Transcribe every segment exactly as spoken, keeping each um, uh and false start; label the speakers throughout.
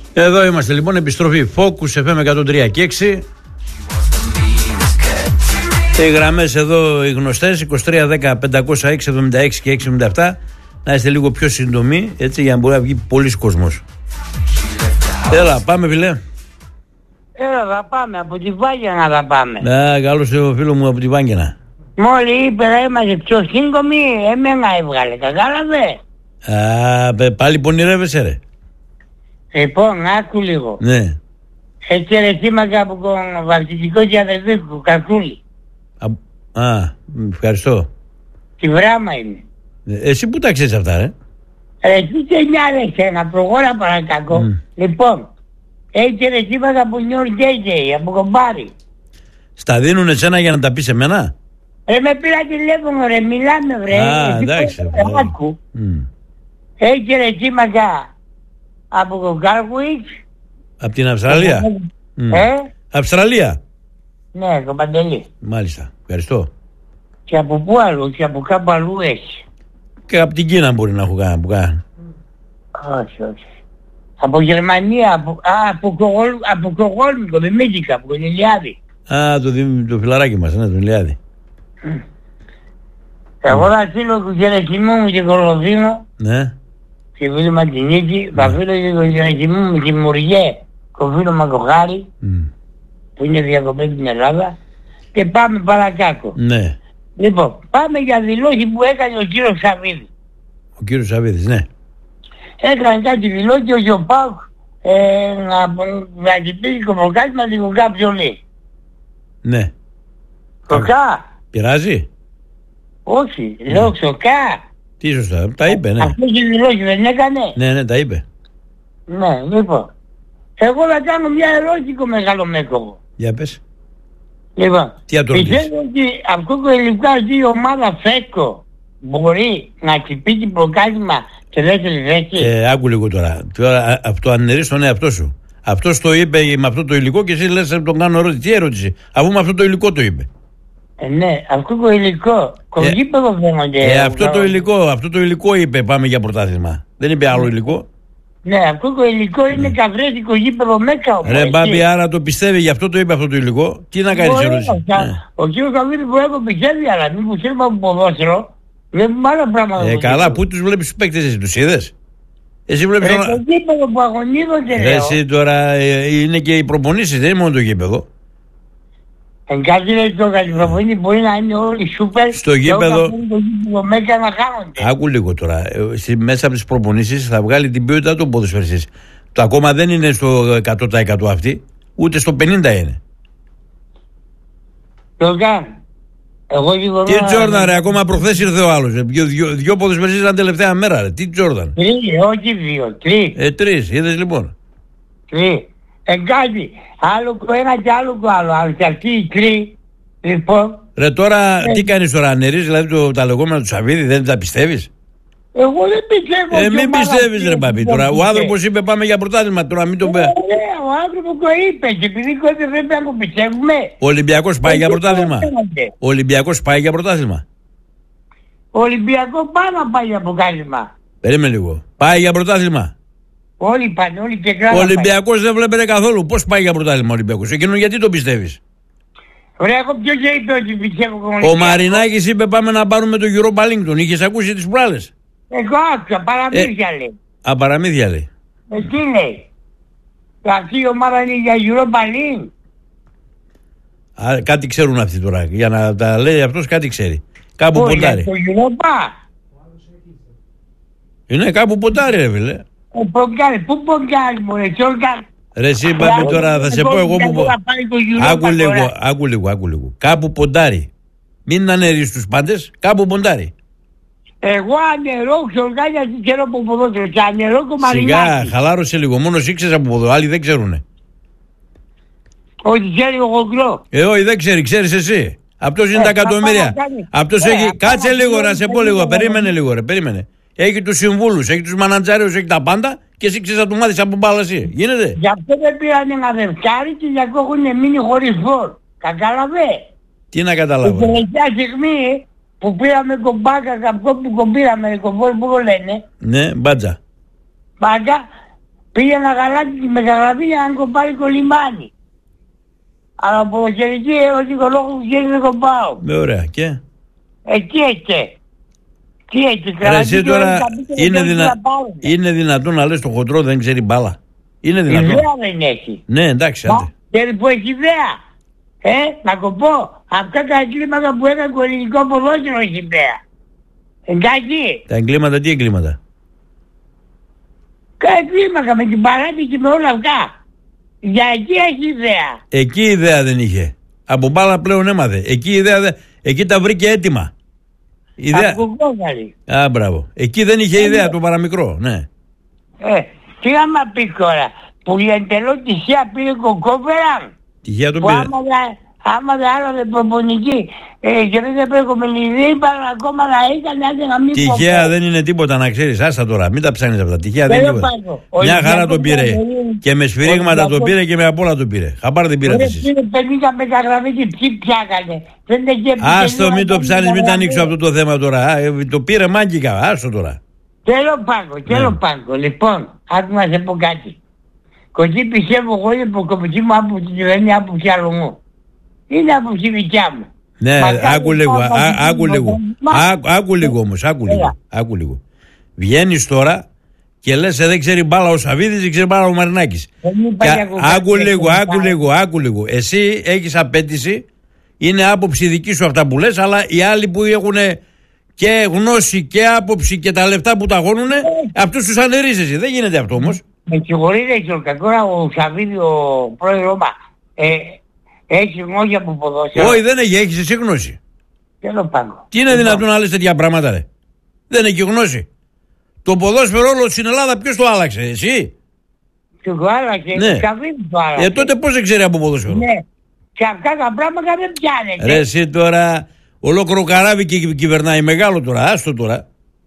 Speaker 1: Εδώ είμαστε λοιπόν, επιστροφή Focus εφ εμ εκατόν τρία και έξι. Οι γραμμές εδώ οι γνωστές, είκοσι τρία δέκα πεντακόσια έξι εβδομήντα έξι και έξι εβδομήντα επτά. Να είστε λίγο πιο σύντομοι, έτσι, για να μπορεί να βγει πολλής κόσμος. Έλα, πάμε φίλε.
Speaker 2: Έλα, θα πάμε, από τη Βάγγινα θα πάμε.
Speaker 1: Ναι, καλώς ο φίλο μου από τη Βάγγινα.
Speaker 2: Μόλι είπε να είμαστε πιο σύντομοι, εμένα έβγαλε, κατάλαβε.
Speaker 1: Α, πάλι πονηρεύεσαι ρε.
Speaker 2: Λοιπόν, άκου λίγο.
Speaker 1: Ναι.
Speaker 2: Έτσι ερεσίμακα από τον βαπτιστικό και αδερφή Καρκούλη.
Speaker 1: Α, α, ευχαριστώ.
Speaker 2: Τη Βράμα είναι.
Speaker 1: Εσύ που τα ξέρεις αυτά ρε.
Speaker 2: Ρε, τι και νιάρεσαι, να προχώρα παρακακό. Mm. Λοιπόν, έτσι ερεσίμακα από Νιόρ Γκέιτζεϊ, από κομπάρι.
Speaker 1: Στα δίνουν εσένα για να τα πεις εμένα.
Speaker 2: Ρε, με πήρα τηλέφωνο ρε, μιλάμε βρε.
Speaker 1: Α, εντάξει.
Speaker 2: Άκου. Mm. Έτσι ερεσίμακα από τον Γκάρουιτ.
Speaker 1: Από την Αυστραλία.
Speaker 2: Mm. Ε?
Speaker 1: Αυστραλία.
Speaker 2: Ναι, τον Παντελή.
Speaker 1: Μάλιστα, ευχαριστώ.
Speaker 2: Και από πού άλλο, και από κάπου αλλού έχει.
Speaker 1: Και από την Κίνα μπορεί να έχω κάνει.
Speaker 2: Όχι, όχι. Από Γερμανία, από, α, από, από Κρογόλμικο, με Μίτικα, από τον Ηλιάδη.
Speaker 1: Α, το, το φιλαράκι μας, ναι, τον Ηλιάδη.
Speaker 2: Mm. Εγώ θα στείλω του χαιρετισμού μου και Κολοδίνο.
Speaker 1: Ναι.
Speaker 2: Και φίλο Ματινίκη, θα στείλω και τον χαιρετισμού μου και Μουριέ, το φίλο Μακοχάρη, mm. που είναι διακοπές στην Ελλάδα. Και πάμε παρακάτω.
Speaker 1: Ναι.
Speaker 2: Λοιπόν, πάμε για δηλώσεις που έκανε ο κύριος Σαββίδης.
Speaker 1: Ο κύριος Σαββίδης, ναι.
Speaker 2: Έκανε κάτι δηλώσεις ότι ο ΠΑΟΚ ε, να, να κοιτήσει κομμοκάτημα την κοκά πιο λέει.
Speaker 1: Ναι.
Speaker 2: Κοκά.
Speaker 1: Πειράζει.
Speaker 2: Όχι, ναι. Λέω ξοκά.
Speaker 1: Τι σωστά, τα είπε, ναι.
Speaker 2: Αυτό και δηλώσεις δεν έκανε.
Speaker 1: Ναι, ναι, τα είπε.
Speaker 2: Ναι, λοιπόν. Εγώ θα κάνω μια ερώτηση μεγάλο μέκοβο.
Speaker 1: Για πες.
Speaker 2: Λοιπόν,
Speaker 1: πιστεύω
Speaker 2: ότι αυτό το υλικά η ομάδα Φέκο μπορεί να χτυπήσει προκάλημα και δεύτερη θέση.
Speaker 1: Ε, άκου λίγο τώρα. Τώρα αυτό αναιρείς τον εαυτό σου. Αυτός το είπε με αυτό το υλικό και εσύ λες να τον κάνω ερώτηση. Τι ερώτηση, αφού με αυτό το υλικό το είπε.
Speaker 2: Ε, ναι, αυτό το υλικό. Κογίπεδο ε, φαίνονται.
Speaker 1: Ε, αυτό το υλικό, αυτό το υλικό είπε πάμε για πρωτάθλημα. Δεν είπε άλλο υλικό.
Speaker 2: Ναι, αυτό το υλικό είναι mm. καβρέζικο γήπεδο Μέκα.
Speaker 1: Ρε μπάμπη, άρα το πιστεύει, γι' αυτό το είπε αυτό το υλικό. Τι να κάνεις ερώτηση.
Speaker 2: Ο κύριος Καβίδης που έχω πιστεύει, αλλά μη που ξέρουμε από ποδόσφαιρο, βλέπουμε άλλα πράγματα.
Speaker 1: Ε, καλά, πού τους βλέπεις τους παίκτες εσύ, τους είδες. Εσύ βλέπεις.
Speaker 2: Ρε το γήπεδο που αγωνίζονται, λέω.
Speaker 1: Εσύ τώρα είναι και οι προπονήσεις, δεν είναι μόνο το γήπεδο.
Speaker 2: Εν κάτι λέει το καλυφροπονή μπορεί να είναι όλοι σούπερ.
Speaker 1: Στο γήπεδο.
Speaker 2: Το Μέκα να χάνονται.
Speaker 1: Άκου λίγο τώρα. Μέσα από τις προπονήσεις θα βγάλει την ποιότητα του ποδοσφαιριστής. Το ακόμα δεν είναι στο εκατό τοις εκατό αυτή, ούτε στο πενήντα τοις εκατό είναι.
Speaker 2: Το κάνω. Εγώ λίγο.
Speaker 1: Τι Τζόρνταν, ρε, ακόμα προχθές ήρθε ο άλλος. Δυο, δυο, δυο ποδοσφαιριστές ήταν τελευταία μέρα, ρε. Τι Τζόρνταν.
Speaker 2: Τρεις, όχι δύο, τρεις.
Speaker 1: Ε, τρεις, είδες λοιπόν.
Speaker 2: Τρεις. Εγκάτι, άλλο το ένα και άλλο το άλλο, αλλά και αυτή η κρή, λοιπόν.
Speaker 1: Ρε τώρα, ε, τι κάνεις τώρα, αναιρείς δηλαδή το, τα λεγόμενα του Σαββίδη, δεν τα πιστεύεις.
Speaker 2: Εγώ δεν πιστεύω.
Speaker 1: Ε, μην πιστεύεις ρε παπί, τώρα ο άνθρωπος είπε πάμε για πρωτάθλημα, τώρα μην τον πει.
Speaker 2: Ναι, ο άνθρωπος το είπε και επειδή κότε δεν πρέπει να το πιστεύουμε.
Speaker 1: Ο Ολυμπιακός πάει για πρωτάθλημα. Ο Ολυμπιακός πάει για πρωτάθλημα.
Speaker 2: Ο Ολυμπιακός πάει να πάει για πρωτάθλημα.
Speaker 1: Περίμενε λίγο, πάει για πρωτάθλημα.
Speaker 2: Όλοι πάνε, όλοι και κράτα.
Speaker 1: Ο Ολυμπιακός δεν βλέπετε καθόλου. Πώς πάει για πρωτάθλημα ο Ολυμπιακός. Εκείνο γιατί το πιστεύεις.
Speaker 2: Ωραία, εγώ ποιος είπε ότι πιστεύω.
Speaker 1: Ο Μαρινάκης είπε πάμε να πάρουμε το Europa League. Τον είχες ακούσει τις προάλλες.
Speaker 2: Εγώ άκουσα, παραμύθια ε, λέει.
Speaker 1: Α, παραμύθια λέει.
Speaker 2: Ε, τι λέει. Αυτή η ομάδα είναι για Europa League.
Speaker 1: Α, κάτι ξέρουν αυτοί τώρα. Για να τα λέει αυτός κάτι ξέρει. Κάπου ποντάρει.
Speaker 2: Το Europa.
Speaker 1: Είναι κάπου ποντάρει ρε φίλε.
Speaker 2: Ο Πογκάρη, πού Πογκάρη μωρέ, Τσόρκα.
Speaker 1: Ρε εσύ πάμε τώρα, θα σε πω εγώ που... Άκου λίγο, άκου λίγο, άκου λίγο. Κάπου ποντάρει. Μην αναιρείς τους πάντες, κάπου ποντάρει.
Speaker 2: Εγώ ανερώ ξορκά γιατί ξέρω από ποδόσφαιρο και ανερώ κομμαρινάκι.
Speaker 1: Σιγά, χαλάρωσε λίγο, μόνο εσύ ξέρεις από ποδόσφαιρο, άλλοι δεν ξέρουνε.
Speaker 2: Όχι ξέρει ο Γογκλό.
Speaker 1: Ε, όχι δεν ξέρει, ξέρεις εσύ. Αυτός είναι τα εκατομμύρια. Αυτός έχει... Κάτσε λίγο να σε πω λίγο, περίμενε λίγο ρε, περίμενε. Έχει τους συμβούλους, έχει τους μανατζάριους, έχει τα πάντα και εσύ ξέρεις να του μάθεις από μπάλα εσύ. Γίνεται.
Speaker 2: Γι' αυτό δεν πήραν ένα δευκάρι και γι' αυτό έχουν μείνει χωρίς φόρ. Κατάλαβε.
Speaker 1: Τι να καταλάβω.
Speaker 2: Την τελευταία στιγμή που πήραμε κομπάκα, αυτό που κομπήραμε, κομπόρ που το λένε.
Speaker 1: Ναι, μπάτζα.
Speaker 2: Μπάτζα. Πήγε ένα γαλάτι τη μεταγραφή για να κοπάρει κολυμάνι. Αλλά από ποδοσφαιρική ερωτικολόγου γίνεται κομπάω.
Speaker 1: Με ωραία. Και.
Speaker 2: Εκεί έτσι. Τι έτσι
Speaker 1: καλά. Εσύ τώρα είναι, δυνα... είναι δυνατόν να λες το χοντρό δεν ξέρει μπάλα. Είναι δυνατόν.
Speaker 2: Ιδέα δεν έχει.
Speaker 1: Ναι, εντάξει. Άντε.
Speaker 2: Ξέρει που έχει ιδέα. Ε, να κοπώ. Αυτά τα εγκλήματα που έκανε το ελληνικό ποδόσφαιρο έχει ιδέα. Εντάξει.
Speaker 1: Τα εγκλήματα, τι εγκλήματα?
Speaker 2: Κάτι εγκλήματα με την παράδειξη και με όλα αυτά. Για εκεί έχει ιδέα.
Speaker 1: Εκεί ιδέα δεν είχε. Από μπάλα πλέον έμαθε. Εκεί ιδέα δεν... Εκεί τα βρήκε έτοιμα. Ιδέα... Α, μπράβο. Εκεί δεν είχε ιδέα ε, το παραμικρό, ναι.
Speaker 2: Ε, τι άμα πει τώρα, που η εντελώς τυχαία πήρε κοκκόβερα.
Speaker 1: Τυχαία τον πήρε.
Speaker 2: Άμα, άμα δεν άλλαζε προπονητή ε, και δεν έπρεπε κομμενιδί, είπαν ακόμα να έκανε, άντε να μην πω.
Speaker 1: Τυχαία δεν είναι τίποτα να ξέρεις, άστα τώρα, μην τα ψάχνεις αυτά. Τυχαία δεν είναι τίποτα. Μια χαρά τον πήρε. Και με σφυρίγματα τον πήρε και με απ' όλα τον πήρε. Χαμπάρ δεν πήρατε εσείς.
Speaker 2: Πήρε πενήντα μεταγραφή και ποιοι πιάκανε.
Speaker 1: Άστο, μην το ψάχνεις, μην τα ανοίξω αυτό το θέμα τώρα. Το πήρε μάγκικα, άστο τώρα.
Speaker 2: Θέλω πάγκο, θέλω πάγκο. Λοιπόν, άκου να σε πω κάτι. Κοντή πιστεύω εγώ είναι που κοπική μου άποψη δεν είναι άποψη άλλου μου. Είναι άποψη δικιά μου.
Speaker 1: Ναι, άκου λίγο, άκου λίγο. Άκου λίγο όμως, άκου λίγο. Άκου λίγο. Βγαίνεις τώρα και λες δεν ξέρει μπάλα ο Σαββίδης, δεν ξέρει μπάλα ο Μαρινάκης. Άκου λίγο, άκου λίγο, άκου λίγο. Εσύ έχεις απέτηση, είναι άποψη δική σου αυτά που λες, αλλά οι άλλοι που έχουν και γνώση και άποψη και τα λεφτά που τα αγώνουνε, αυτούς τους αναιρίζεσαι. Δεν γίνεται αυτό όμως.
Speaker 2: Με συγχωρείτε και ο κακόρα ο Σαββίδη, ο πρόεδρος μας, ε, έχει γνώση από ποδόσφαιρο.
Speaker 1: Όχι, δεν έχει, έχεις εσύ γνώση.
Speaker 2: Θέλω πάγκο.
Speaker 1: Τι είναι δυνατόν να λες τέτοια πράγματα, ρε? Δεν έχει γνώση. Το ποδόσφαιρο όλο στην Ελλάδα ποιος το άλλαξε, εσύ?
Speaker 2: Ποιος το άλλαξε,
Speaker 1: ναι.
Speaker 2: Ο Σαββίδης το άλλαξε.
Speaker 1: Ε, τότε πώς δεν ξέρει από ποδόσφαιρο?
Speaker 2: Ναι. Και αυτά τα πράγματα δεν πιάνεται.
Speaker 1: Ρε εσύ τώρα, ολόκληρο καράβι και κυβερνάει μεγάλο τώρα, άστο τώρα.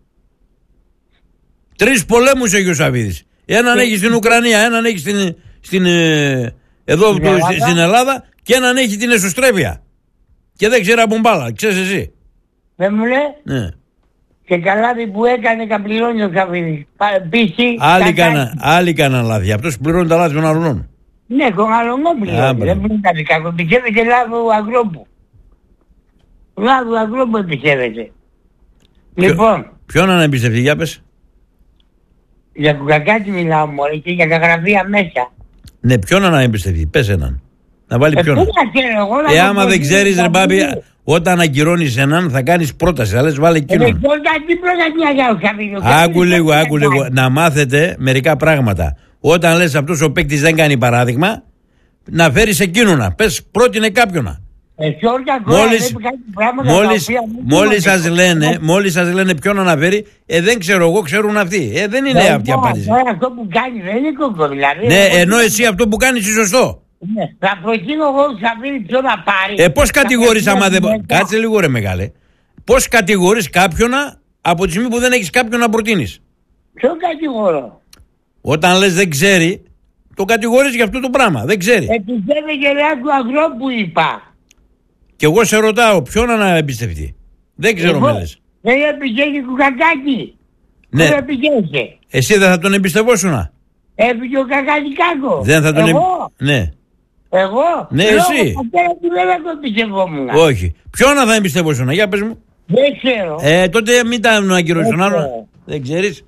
Speaker 1: Τρεις πολέμους έχει ο Σαββίδης. Έναν έχει στην Ουκρανία, έναν έχει στην, στην, εδώ στην, το, Ελλάδα. στην Ελλάδα και έναν έχει την εσωστρέφεια. Και δεν ξέρει από μπάλα, ξέρεις εσύ.
Speaker 2: Δεν μου λέει.
Speaker 1: Ναι.
Speaker 2: Και καλά που έκανε και πληρώνει ο Σαββίδης. Πίστη.
Speaker 1: Άλλοι κάναν λάθη. Αυτός πληρώνει τα λάθη των αλλωνών.
Speaker 2: Ναι, τον αλλωνό πληρώνει. Δεν μου κάνει κακό. Πιστεύετε λάθο αγρόπου. Λάθο αγρόπου εμπιστεύεται. Λοιπόν.
Speaker 1: Ποιον να εμπιστευτεί, για πες.
Speaker 2: Για κουκακάτι μιλάω μόλι και για τα γραφεία μέσα.
Speaker 1: Ναι, ποιον να εμπιστευτεί, πες έναν. Να βάλει
Speaker 2: ε,
Speaker 1: ποιον.
Speaker 2: Πού να ξέρω εγώ να
Speaker 1: ε, άμα δεν ξέρεις ρε μπάμπη, όταν αγκυρώνεις έναν θα κάνεις πρόταση, θα λες βάλε εκείνον.
Speaker 2: Ε, τι πρόταση για ο Σαββίδης.
Speaker 1: Άκου λίγο, άκου λίγο, να μάθετε μερικά πράγματα. Όταν λες αυτός ο παίκτης δεν κάνει παράδειγμα, να φέρεις εκείνονα, πες πρότεινε κάποιονα. Μόλις, μόλις, μόλις, σας λένε, μόλις σας λένε ποιον αναφέρει, ε, δεν ξέρω εγώ, ξέρουν αυτοί. Ε, δεν είναι ε, αυτή η απάντηση.
Speaker 2: Αυτό που κάνει δεν είναι κόκκο, δηλαδή.
Speaker 1: Ναι, ενώ εσύ αυτό που κάνεις είναι σωστό.
Speaker 2: Ναι, θα προτείνω εγώ Σαββίδη ποιο να πάρει.
Speaker 1: Ε, πώς κατηγορείς άμα δεν... Κάτσε λίγο ρε μεγάλε. Πώς κατηγορείς κάποιονα από τη στιγμή που δεν έχεις κάποιον να προτείνεις?
Speaker 2: Ποιο κατηγορώ?
Speaker 1: Όταν λες δεν ξέρει, το κατηγορείς για αυτό το πράγμα. Δεν ξέρει.
Speaker 2: Εμπιστεύεται και λέει του αγρό που είπα.
Speaker 1: Και εγώ σε ρωτάω ποιον να εμπιστευτεί. Δεν ξέρω με λες.
Speaker 2: Δεν εμπιστεύει κουκακάκι.
Speaker 1: Ναι.
Speaker 2: Δεν εμπιστεύει.
Speaker 1: Εσύ δεν θα τον εμπιστευόσουνα?
Speaker 2: Έπηκε ο κακακικάκο.
Speaker 1: Δεν θα τον
Speaker 2: εγώ.
Speaker 1: Εμ... Ναι.
Speaker 2: Εγώ.
Speaker 1: Ναι,
Speaker 2: λέω,
Speaker 1: εσύ.
Speaker 2: Δεν θα τον εμπιστευόμουν.
Speaker 1: Όχι. Ποιον θα εμπιστευόσουνα, για πες μου.
Speaker 2: Δεν ξέρω.
Speaker 1: Ε, τότε μην τα αγκυρώσεις τον άλλο. Δεν ξέρεις.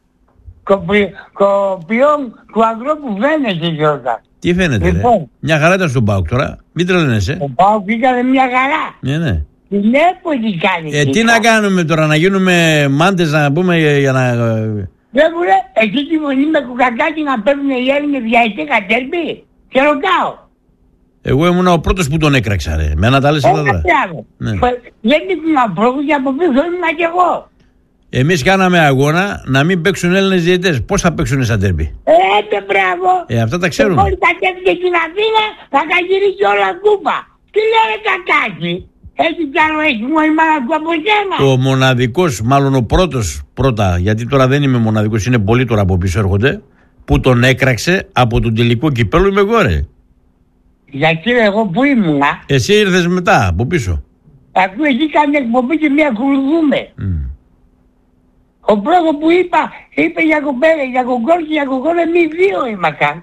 Speaker 2: Κοπιόν του ανθρώπου φαίνεται Γιώργα.
Speaker 1: Τι φαίνεται λοιπόν, ρε. Μια χαρά ήταν στον ΠΑΟΚ τώρα. Μην τρελαίνεσαι.
Speaker 2: Ο ΠΑΟΚ ήταν μια χαρά.
Speaker 1: Ναι, ναι.
Speaker 2: Τι βλέπω τι κάνει.
Speaker 1: Ε, τι να κάνουμε τώρα, να γίνουμε μάντες να πούμε για να...
Speaker 2: Δεν μου λέει, εκεί τη μονή με κουκακάκι να παίρνουν οι Έλληνες διαιτή κατέρπι. Σε ρωτάω.
Speaker 1: Εγώ ήμουν ο πρώτος που τον έκραξα ρε. Με ένα τα λες αυτά τώρα.
Speaker 2: Ναι. Δεν ήμουν πρόκειται και από πίσω ήμουν και εγώ.
Speaker 1: Εμείς κάναμε αγώνα να μην παίξουν Έλληνες διαιτητές. Πώς θα παίξουν σαν τέρπι?
Speaker 2: Ε, έτε μπράβο.
Speaker 1: Ε, αυτά τα ξέρουμε.
Speaker 2: Μόλις τα τέρπι και στην Αθήνα θα καγυρίσει όλα κούπα. Τι λέει κακάκι. Έτσι κι άλλο έχει μόνιμα να του από σένα.
Speaker 1: Ο μοναδικός, μάλλον ο πρώτος πρώτα, γιατί τώρα δεν είμαι μοναδικός, είναι πολλοί τώρα από πίσω έρχονται, που τον έκραξε από τον τελικό κυπέλλο είμαι εγώ ρε.
Speaker 2: Γιατί εγώ που ήμουνα.
Speaker 1: Εσύ ήρθες μετά από πίσω.
Speaker 2: Ακούω εκεί κάνει εκπομπή και μία ακολουθούμε. Mm. Ο πρώτο που είπα, είπε για κοπέλα, για κογκόρ και για κογκόρ, εμείς δύο ήμασταν.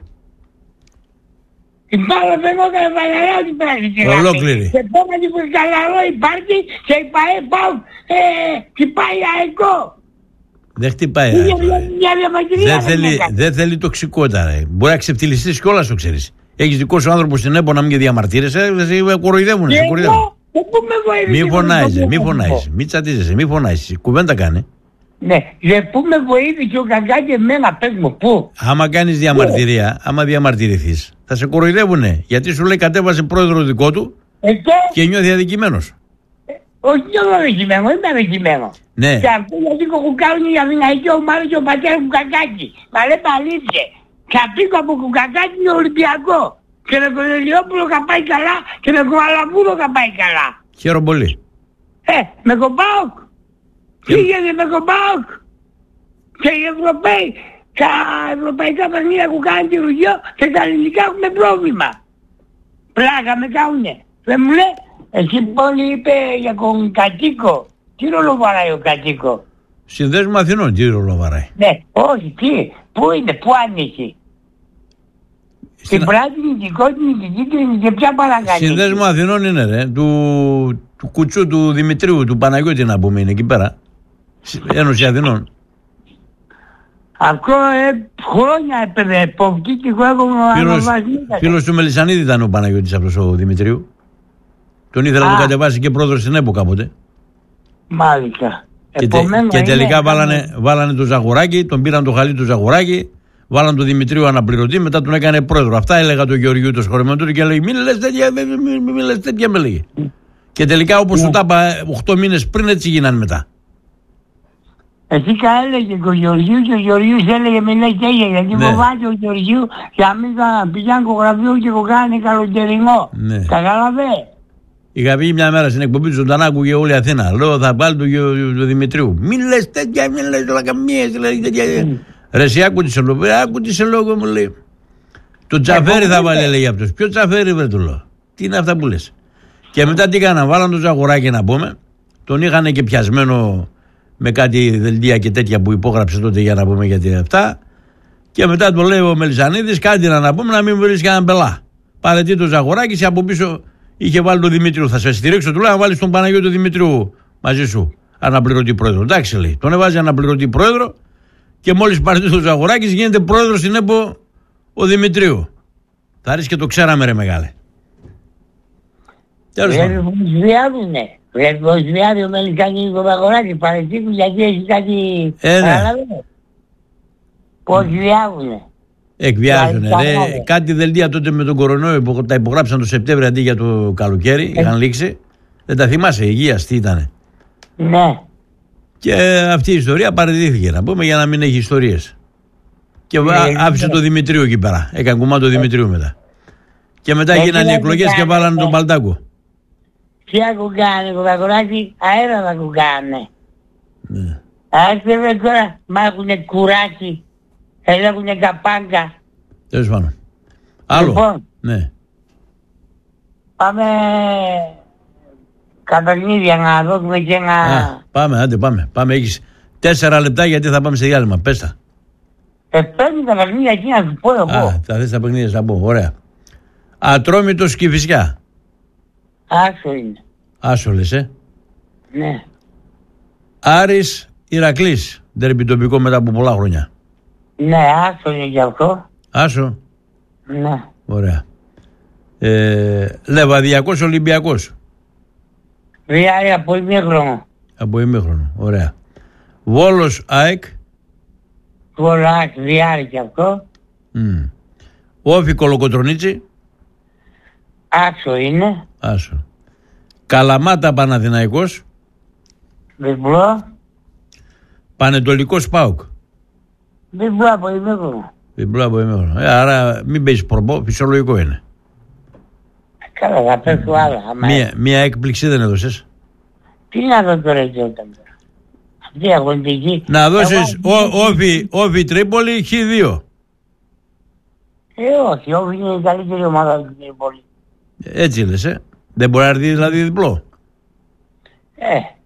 Speaker 2: Η μπάλα φαινόταν βαλαρά την πέρασε.
Speaker 1: Ολόκληρη.
Speaker 2: Και πόμαστε που καλαρό υπάρχει και η ΠΑΕ πάω, ε, χτυπάει αεκό.
Speaker 1: Δεν χτυπάει αεκό. Δεν θέλει, δεν θέλει τοξικότητα, ρε. Μπορεί να ξεφτυλιστείς κιόλας, το ξέρεις. Έχεις δικό σου άνθρωπο στην ΕΠΟ να μην και διαμαρτύρεσαι, σε κοροϊδεύουνε, σε κοροϊδεύουν. Μη φωνάζεις, μη φωνάζεις, μη τσατίζεσαι, μη φωνάζεις. Κουβέντα κάνει.
Speaker 2: Ναι, για πού με βοήθησε ο Καγκά και εμένα, πες μου, πού.
Speaker 1: Άμα κάνεις διαμαρτυρία, άμα διαμαρτυρηθείς, θα σε κοροϊδεύουνε. Γιατί σου λέει κατέβασε πρόεδρο δικό του
Speaker 2: Εκεί...
Speaker 1: και νιώθει αδικημένος.
Speaker 2: Ε, όχι νιώθω αδικημένο, είμαι αδικημένο.
Speaker 1: Ναι.
Speaker 2: Και αυτό γιατί κουκουκάρουν για δυναϊκή ομάδα και ο πατέρας μου Κακάκη. Μα λέτε αλήθεια. Ξαπήκω από κουκακάκι είναι Ολυμπιακό. Και με τον Ελιόπουλο θα πάει καλά και με τον Αλαμπούρο θα πάει καλά.
Speaker 1: Χαίρομαι πολύ.
Speaker 2: Ε, με κομπάοκ. Πήγαινε με κομπάοκ. Και οι Ευρωπαίοι, τα ευρωπαϊκά παιχνίδια που κάνει τη Ρουγιό και τα ελληνικά έχουμε πρόβλημα. Πλάκα με κάουνε. Δεν μου λέει, εσύ πόλη είπε για τον κατοίκο. Τι ρόλο βαράει ο κατοίκο.
Speaker 1: Συνδέσμο Αθηνών, τι ρόλο βαράει.
Speaker 2: Ναι, όχι, τι, πού είναι, πού ανήκει. Στην Στην... πράσινη, την κόκκινη, την κίτρινη και ποια παρακαλεί.
Speaker 1: Συνδέσμο Αθηνών είναι ρε, του, του κουτσού του Δημητρίου, του Παναγιώτη να πούμε είναι εκεί πέρα. Ένωση Αθηνών.
Speaker 2: Αυτό ε, χρόνια έπαιρνε εποπτή και εγώ έχω αναβασμίσει.
Speaker 1: Φίλος του Μελισσανίδη ήταν ο Παναγιώτης αυτός ο Δημητρίου. Τον ήθελα να τον κατεβάσει και πρόεδρος στην ΕΠΟ κάποτε.
Speaker 2: Μάλιστα.
Speaker 1: Και, τε, και τελικά είναι... βάλανε, βάλανε το Ζαγοράκι, τον πήραν το χαλί του Ζαγοράκι, βάλανε τον Δημητρίου αναπληρωτή, μετά τον έκανε πρόεδρο. Αυτά έλεγα το Γεωργιού το σχολείο του και έλεγε μην λες τέτοια, μην, μην, μην λες τέτοια με λέγε. Mm. Και τελικά όπως του τα είπα οκτώ μήνες πριν έτσι γίνανε μετά.
Speaker 2: Εσύ κα έλεγε και ο Γεωργίου και ο Γεωργίος έλεγε μην λέει τέτοια γιατί
Speaker 1: ναι.
Speaker 2: Φοβάται ο Γεωργίου για μην πηγαίνει το γραφείο και το κάνει καλοκαιρινό. Ναι. Καταλαβέ.
Speaker 1: Είχα πει μια μέρα στην εκπομπή του ζωντανά, άκουγε όλη η Αθήνα. Λέω θα βάλει του, του Δημητρίου. Μην λες τέτοια, μην λες όλα καμία. Mm. Ρε εσύ άκου τι σε λόγο, άκου τι σε λόγο μου λέει. Το Τζαφέρι θα βάλει λέει αυτός. Ποιο Τζαφέρι βρε του λέω. Τι είναι αυτά που λες. Και μετά τι έκαναν, βάλαν το Ζαγοράκι να πούμε. Τον είχαν και πιασμένο με κάτι δελτία και τέτοια που υπόγραψε τότε για να πούμε γιατί αυτά. Και μετά το λέει ο Μελισσανίδης κάτι να πούμε να μην βρεις κανέναν πελά. Παρετεί το Ζαγοράκι και από πίσω. Είχε βάλει τον Δημήτριο, θα σε στηρίξω, του λέει να βάλει τον Παναγιώτη Δημητρίου μαζί σου. Αναπληρωτή πρόεδρο. Εντάξει λέει. Τον έβαζε αναπληρωτή πρόεδρο και μόλις πάρει το Ζαγοράκι γίνεται πρόεδρο στην ΕΠΟ ο Δημητρίου. Θα ρίξει και το ξέραμε ρε μεγάλε. Τέλος πάντων.
Speaker 2: Βλέπει πως βιάζουνε. Βλέπει πως βιάζει ο Μελισσανίδης το Ζαγοράκι. Παρετήκουν γιατί έχει κάτι.
Speaker 1: Ε, ναι.
Speaker 2: Πως βιάζουνε.
Speaker 1: Εκβιάζουνε ρε. Κάτι δελτία τότε με τον κορονοϊό που τα υπογράψαν το Σεπτέμβριο αντί για το καλοκαίρι. Ε. Είχαν λήξει. Δεν τα θυμάσαι, υγείας τι ήτανε.
Speaker 2: Ναι.
Speaker 1: Και αυτή η ιστορία παραιτήθηκε να πούμε για να μην έχει ιστορίες. Και ναι, άφησε ναι. το Δημητρίου εκεί πέρα. Έκανε κουμά το Δημητρίου μετά. Και μετά ε, γίνανε οι εκλογές και βάλανε τον Παλτάκο.
Speaker 2: Τι θα κουκάνε το Πακοράκι, αέρα θα κουκάνε.
Speaker 1: Ναι.
Speaker 2: Άστε με τώρα, μ' έχουνε κουράσει. Έχουνε καπάγκα.
Speaker 1: Τέλος πάντων. Άλλο.
Speaker 2: Λοιπόν,
Speaker 1: ναι.
Speaker 2: Πάμε καπαγνίδια να δώσουμε και ένα...
Speaker 1: Α, πάμε, άντε πάμε. Πάμε, έχεις τέσσερα λεπτά γιατί θα πάμε σε διάλειμμα. Πες τα.
Speaker 2: Ε, παίρνει τα παιχνίδια εκεί να σου πω εγώ.
Speaker 1: Α, θα θες τα παιχνίδια να πω. Ωραία. Ατρόμητος Κηφισιά.
Speaker 2: Άσο είναι.
Speaker 1: Άσο λες, ε.
Speaker 2: Ναι.
Speaker 1: Άρης Ηρακλής. Ντέρμπι τοπικό μετά από πολλά χρόνια.
Speaker 2: Ναι, άσο είναι και αυτό.
Speaker 1: Άσο.
Speaker 2: Ναι.
Speaker 1: Ωραία. Ε, Λεβαδιακός Ολυμπιακός.
Speaker 2: Διάρκεια από ημίχρονο.
Speaker 1: Από ημίχρονο. Ωραία. Βόλος ΑΕΚ.
Speaker 2: Βόλος ΑΕΚ διάρκεια αυτό.
Speaker 1: Mm. Όφι Κολοκοτρονίτσι.
Speaker 2: Άσο είναι.
Speaker 1: Άσο. Καλαμάτα Παναθηναϊκός.
Speaker 2: Διπλό.
Speaker 1: Πανετολικός ΠΑΟΚ.
Speaker 2: Διπλό από ημίχρονο.
Speaker 1: Διπλό από ημίχρονο. Ε, άρα μην παίζεις προπό, φυσιολογικό είναι.
Speaker 2: Καλά, θα πέσω άλλα.
Speaker 1: Μία, μία έκπληξη δεν έδωσες.
Speaker 2: Τι να δω τώρα και όταν τώρα. Αυτή η αγωνιστική.
Speaker 1: Να δώσεις όφι, όφι Τρίπολη χ δύο.
Speaker 2: Ε, όχι, όφι είναι η καλύτερη ομάδα του Τρίπολη.
Speaker 1: Έτσι λες, ε. Δεν μπορεί να έρθει δηλαδή διπλό.
Speaker 2: Ε,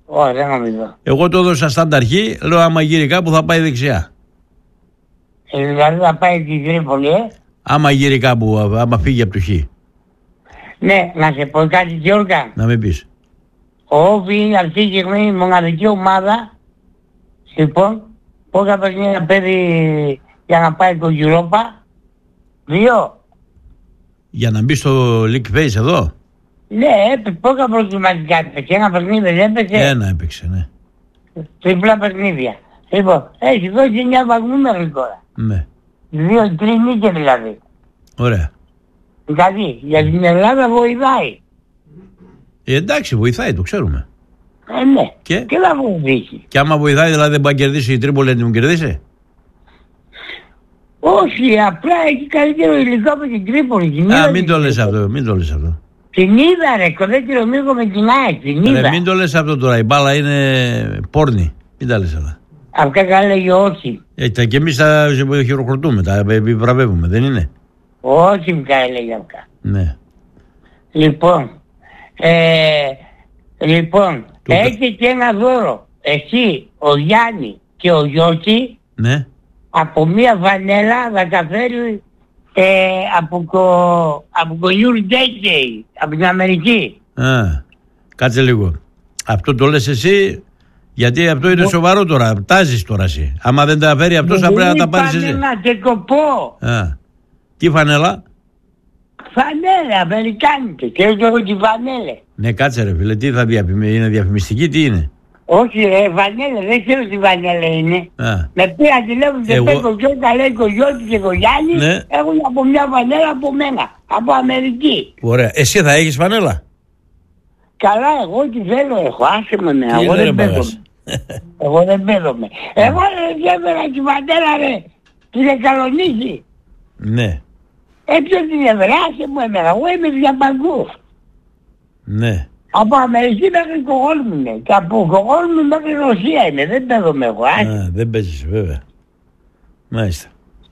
Speaker 2: Όχι, δεν νομίζω.
Speaker 1: Εγώ το έδωσα σαν αρχή, λέω άμα γύρει κάπου θα πάει δεξιά.
Speaker 2: Ε, δηλαδή θα πάει την Τρίπολη, ε.
Speaker 1: Άμα γύρει κάπου, άμα φύγει από το Χ.
Speaker 2: Ναι, να σε πω κάτι, Γιώργα.
Speaker 1: Να με πεις.
Speaker 2: Ο Όφη είναι αυτή τη στιγμή η μοναδική ομάδα. Λοιπόν, πόσα παιχνίδια παίρνει για να πάει το Europa? Δύο.
Speaker 1: Για να μπει στο League Phase εδώ.
Speaker 2: Ναι, έπαιξε πόσα προβληματικά έπαιξε. Ένα παιχνίδι δεν έπαιξε.
Speaker 1: Ένα έπαιξε, ναι.
Speaker 2: Τριπλά παιχνίδια. Λοιπόν, έχει δώσει εννιά βαθμούς μέχρι τώρα.
Speaker 1: Ναι.
Speaker 2: Δύο, τρεις νίκες δηλαδή.
Speaker 1: Ωραία.
Speaker 2: Δηλαδή, για την Ελλάδα βοηθάει.
Speaker 1: Ε, εντάξει, βοηθάει, το ξέρουμε.
Speaker 2: Ε, ναι.
Speaker 1: Και,
Speaker 2: και θα βοηθήσει.
Speaker 1: Και άμα βοηθάει, δηλαδή δεν πάει να κερδίσει η Τρίπολη, να την κερδίσει.
Speaker 2: Όχι, απλά έχει καλύτερο υλικό από την Τρίπολη.
Speaker 1: Α, μην το λες αυτό, μην το λες αυτό.
Speaker 2: Την είδα ρε, κοδέκυρο μήκο με την ΑΕΚ, την είδα.
Speaker 1: Ρε, μην το λες αυτό τώρα, η μπάλα είναι πόρνη. Μην τα λες αυτά.
Speaker 2: Αυτά τα έλεγε όχι.
Speaker 1: Ε, και εμείς τα χειροκροτούμε, τα επιβραβεύουμε, δεν είναι.
Speaker 2: Όχι μου τα έλεγε αυτά.
Speaker 1: Ναι.
Speaker 2: Λοιπόν, ε, λοιπόν,
Speaker 1: Το...
Speaker 2: έχετε και ένα δώρο. Εσύ, ο Γιάννη και ο Γιώτη,
Speaker 1: ναι.
Speaker 2: από μία βανέλα θα τα φέρει ε, από το, από το Your Day, από την Αμερική.
Speaker 1: Α, κάτσε λίγο. Αυτό το λες εσύ, γιατί αυτό είναι σοβαρό τώρα. Τάζεις τώρα εσύ. Άμα δεν τα φέρει αυτός θα πρέπει να τα πάρεις εσύ.
Speaker 2: Φανέλα και κοπό.
Speaker 1: Α, τι φανέλα?
Speaker 2: Φανέλα, αμερικάνικη. Και έχω τη φανέλα.
Speaker 1: Ναι, κάτσε ρε φίλε, τι θα διαφημι... είναι διαφημιστική, τι είναι?
Speaker 2: Όχι ρε, φανέλα, δεν ξέρω τι φανέλα είναι.
Speaker 1: Α.
Speaker 2: Με πήρα τηλέφωνο και
Speaker 1: Εγώ...
Speaker 2: πέτω και όταν λέει ο Γιώργη και ο Γιάννη,
Speaker 1: ναι.
Speaker 2: έχουν από μια φανέλα από μένα, από Αμερική.
Speaker 1: Ωραία, εσύ θα έχεις φανέλα?
Speaker 2: Καλά, εγώ τι θέλω, έχω, άσε με εμένα, εγώ δεν παίζομαι. Εγώ δεν παίζομαι. Εγώ δεν έφερα τη φανέλα ρε, τη Θεσσαλονίκη.
Speaker 1: Ναι.
Speaker 2: Ε, ποιος την έφερα, άσε μου εμένα, εγώ είμαι διαπαγκού.
Speaker 1: Ναι.
Speaker 2: Από Αμερική μέχρι Κογόλμη είναι. Και από Κογόλμη μέχρι Ρωσία είναι. Δεν παίζομαι εγώ.
Speaker 1: Α, δεν παίζεις βέβαια. Μάλιστα.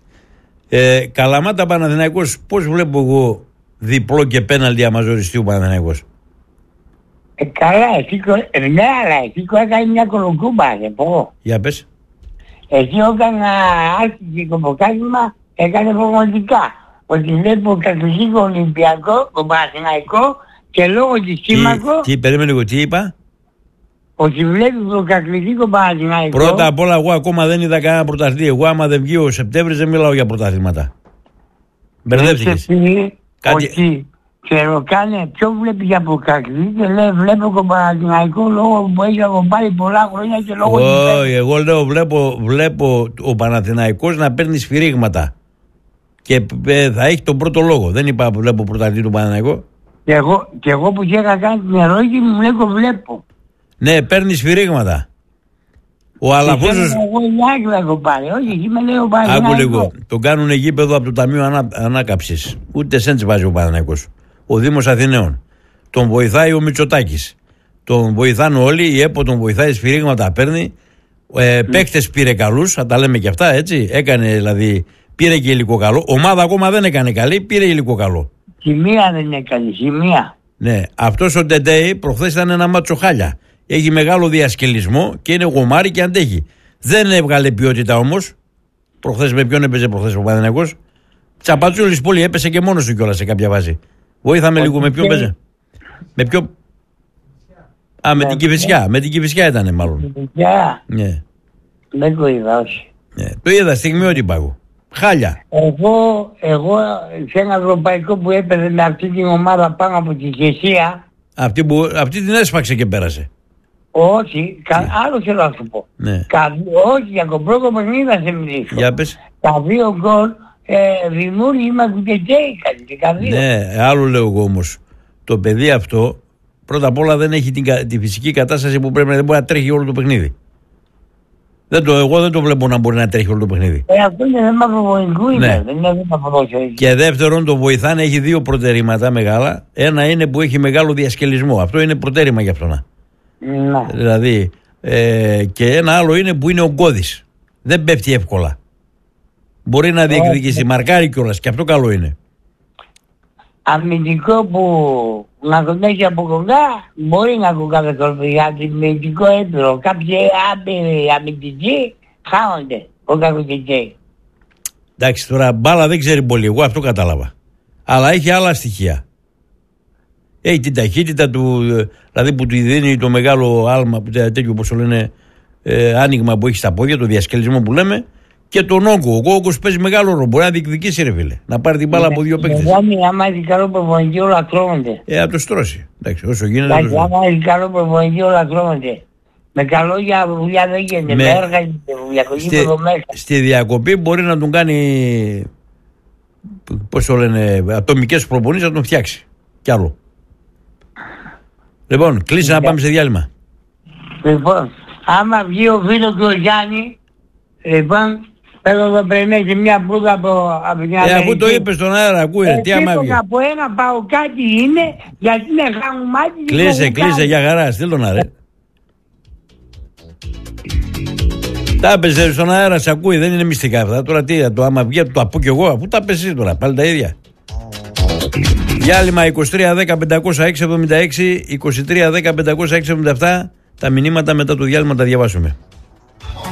Speaker 1: Ε, Καλαμάτα Παναθηναϊκός, πώς βλέπω εγώ διπλό και πέναλτι άμα ζοριστεί ο Παναθηναϊκός?
Speaker 2: Ε, καλά, εσύ, ε, ναι, αλλά εσύ έκανε μια κολοκούμπα, σε πω.
Speaker 1: Για πες.
Speaker 2: Εσύ όταν άρχισε το ποκάλυμα έκανε προγραμματικά. Ότι βλέπω κατοχικό Ολυμπιακό, το Παναθηναϊκό, και λόγω της Σύμμαχο...
Speaker 1: Τι, τι, περίμενε λίγο, τι είπα?
Speaker 2: Ότι βλέπει το κατοχικό Παναθηναϊκό...
Speaker 1: Πρώτα απ' όλα εγώ ακόμα δεν είδα κανένα πρωταθλητή. Εγώ άμα δεν βγει ο Σεπτέμβρης δεν μιλάω για πρωταθλήματα. Μπερδεύτηκες.
Speaker 2: Κάτι... Ότι ξέρω κάνε ποιο βλέπει για πρωταθλητή και λέει βλέπω τον Παναθηναϊκό λόγω που έχει πάρει πολλά χρόνια και λόγω...
Speaker 1: Όχι, εγώ λέω βλέπω, βλέπω ο Παναθηναϊκός να παίρνει σφυρίγματα. Και ε, θα έχει τον πρώτο λόγο. Δεν είπα βλέπω πρωταθλητή του Παναθηναϊκού.
Speaker 2: Και εγώ, και εγώ που είχα κάνει την ερώτηση μου βλέπω βλέπω.
Speaker 1: Ναι, παίρνει σφυρίγματα. Ο Αλαφούζος...
Speaker 2: Εγώ η Άκη θα πάρει, όχι, εκεί με λέει ο Παναθηναϊκός.
Speaker 1: Άκου λίγο, τον κάνουν γήπεδο από το Ταμείο Ανά... Ανάκαψης. Ούτε σέντς βάζει ο Παναθηναϊκός. Ο Δήμος Αθηναίων. Τον βοηθάει ο Μητσοτάκης. Τον βοηθάνε όλοι, η ΕΠΟ τον βοηθάει, σφυρίγματα παίρνει. Ε, mm. Παίκτες πήρε καλούς, θα τα λέμε και αυτά, έτσι. Έκανε δηλαδή, πήρε και υλικό καλό. Ομάδα ακόμα δεν έκανε καλή, πήρε υλικό καλό.
Speaker 2: Σημεία δεν είναι καλή, σημεία.
Speaker 1: Ναι, αυτός ο Ντεντέι προχθές ήταν ένα μάτσο χάλια. Έχει μεγάλο διασκελισμό και είναι γομάρι και αντέχει. Δεν έβγαλε ποιότητα όμως. Προχθές με ποιον έπαιζε προχθές ο Παναθηναϊκός? Τσαπατσούλης πολύ, έπεσε και μόνος του κιόλας σε κάποια βάση. Βοήθαμε λίγο με ποιον παίζε. Με ποιο... Α, με την Κηφισιά. Με την Κηφισιά ήτανε μάλλον.
Speaker 2: Κηφισιά.
Speaker 1: Ναι.
Speaker 2: Δεν το είδα, όχι.
Speaker 1: Ναι. Το είδα στιγμιότυπα εγώ. Χάλια.
Speaker 2: Εγώ, εγώ σε ένα ευρωπαϊκό που έπαιζε με αυτή την ομάδα πάνω από την Κεσία.
Speaker 1: Αυτή, που, αυτή την έσφαξε και πέρασε.
Speaker 2: Όχι, κα, άλλο θέλω να σου πω.
Speaker 1: Ναι.
Speaker 2: Κα, όχι, για το πρώτο παιχνίδι θα σε μιλήσω.
Speaker 1: Για πες.
Speaker 2: Τα δύο γκολ ε, δημιούργημα του Κετζέη κάνει.
Speaker 1: Ναι, άλλο λέω εγώ όμως. Το παιδί αυτό πρώτα απ' όλα δεν έχει την, τη φυσική κατάσταση που πρέπει να, δεν μπορεί να τρέχει όλο το παιχνίδι. Δεν το, εγώ δεν το βλέπω να μπορεί να τρέχει όλο το παιχνίδι.
Speaker 2: Ε, αυτό είναι θέμα προπονητικού,
Speaker 1: ναι.
Speaker 2: Δεν είναι θέμα ποδοσφαιρικού.
Speaker 1: Και δεύτερον, το βοηθάνε, έχει δύο προτερήματα μεγάλα. Ένα είναι που έχει μεγάλο διασκελισμό. Αυτό είναι προτέρημα για αυτό να.
Speaker 2: Ναι.
Speaker 1: Δηλαδή, ε, και ένα άλλο είναι που είναι ογκώδης. Δεν πέφτει εύκολα. Μπορεί να διεκδικήσει, μαρκάρει κιόλας και αυτό καλό είναι.
Speaker 2: Αμυντικό που να τον έχει από κοντά, μπορεί να ακούει κάθε κόλπο για αμυντικό έπειρο. Κάποιοι άπειροι αμυντικοί χάνονται ο κακοκαιρικοί.
Speaker 1: Εντάξει, τώρα μπάλα δεν ξέρει πολύ, εγώ αυτό κατάλαβα. Αλλά έχει άλλα στοιχεία. Έχει την ταχύτητα του, δηλαδή που του δίνει το μεγάλο άλμα, τέτοιο όπως το λένε, ε, άνοιγμα που έχει στα πόδια, το διασκελισμό που λέμε, και τον όγκο. Ο όγκος παίζει μεγάλο ρόλο. Μπορεί να διεκδικήσει, ρε φίλε. Να πάρει την μπάλα από δύο παίκτες.
Speaker 2: Δηλαδή, άμα έχει καλό προπονητή, όλα τρώγονται.
Speaker 1: Ε, να το στρώσει. Εντάξει, όσο γίνεται.
Speaker 2: Δηλαδή, άμα έχει καλό προπονητή, όλα τρώγονται. Με καλό για δουλειά δεν γίνεται. Με, με έργα γίνεται δουλειά. Στη,
Speaker 1: στη διακοπή μπορεί να τον κάνει, πώς το λένε, ατομικές προπονήσεις, να τον φτιάξει. Κι άλλο. Λοιπόν, κλείσε να πάμε σε διάλειμμα.
Speaker 2: Λοιπόν, άμα βγει ο φίλος του ο Γιάννη, λοιπόν, θέλω να περιμένει μια μπούδα από, από την
Speaker 1: Αμερική. Ε, αφού το είπες στον αέρα, ακούε, ε, τι άμα βγει.
Speaker 2: Από ένα πάω κάτι είναι, γιατί είναι χαμουμάτι.
Speaker 1: Κλείσε, κλείσε, για χαρά, στείλ' να ρε. Τα έπαιζε στον αέρα, σε ακούει, δεν είναι μυστικά αυτά. Τώρα τι, το άμα βγει, το απού κι εγώ, αφού τα έπαιζε τώρα, πάλι τα ίδια. Διάλειμμα είκοσι τρία δέκα πεντακόσια έξι εβδομήντα έξι, είκοσι τρία δέκα πεντακόσια έξι εβδομήντα επτά. Τα μηνύματα μετά το διάλειμμα τα διαβάσουμε.